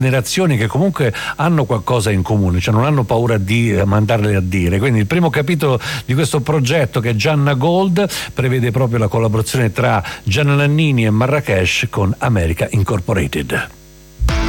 generazioni che comunque hanno qualcosa in comune, cioè non hanno paura di mandarle a dire. Quindi il primo capitolo di questo progetto, che è Gianna Gold, prevede proprio la collaborazione tra Gianna Nannini e Marrakesh con America Incorporated.